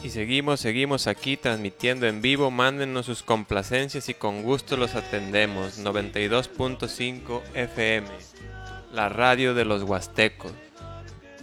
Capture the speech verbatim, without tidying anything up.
Y seguimos, seguimos aquí transmitiendo en vivo. Mándenos sus complacencias y con gusto los atendemos. noventa y dos punto cinco F M, la radio de los huastecos.